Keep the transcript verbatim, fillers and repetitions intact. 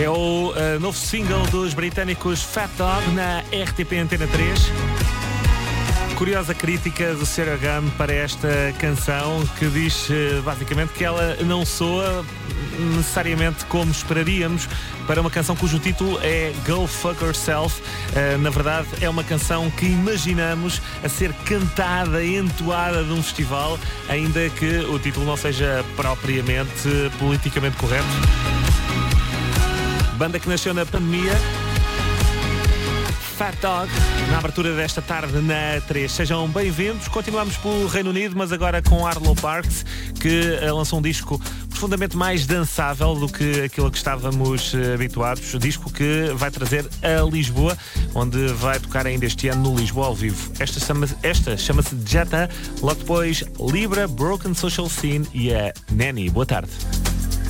É o uh, novo single dos britânicos Fat Dog na R T P Antena três. Curiosa crítica do Sarah Gum para esta canção, que diz uh, basicamente que ela não soa necessariamente como esperaríamos para uma canção cujo título é Go Fuck Yourself. Uh, na verdade é uma canção que imaginamos a ser cantada, entoada de um festival, ainda que o título não seja propriamente uh, politicamente correto. Banda que nasceu na pandemia, Fat Dog, na abertura desta tarde na três. Sejam bem-vindos. Continuamos pelo Reino Unido, mas agora com Arlo Parks, que lançou um disco profundamente mais dançável do que aquilo a que estávamos habituados. Disco que vai trazer a Lisboa, onde vai tocar ainda este ano no Lisboa ao vivo. Esta chama-se esta chama-se Jetta, logo depois Libra, Broken Social Scene e a Nanny. Boa tarde.